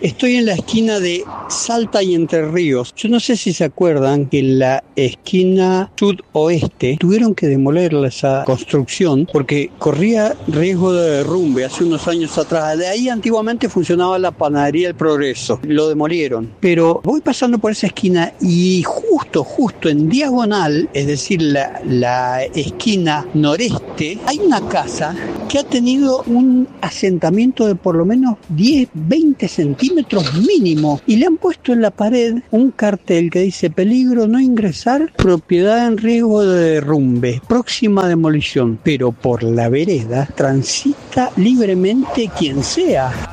Estoy en la esquina de Salta y Entre Ríos. Yo no sé si se acuerdan que en la esquina sudoeste tuvieron que demoler esa construcción porque corría riesgo de derrumbe hace unos años atrás. De ahí antiguamente funcionaba la panadería El Progreso. Lo demolieron. Pero voy pasando por esa esquina y justo en diagonal, es decir, la esquina noreste, hay una casa que ha tenido un asentamiento de por lo menos 10, 20 centímetros mínimo y le han puesto en la pared un cartel que dice peligro no ingresar, propiedad en riesgo de derrumbe, próxima demolición, pero por la vereda transita libremente quien sea.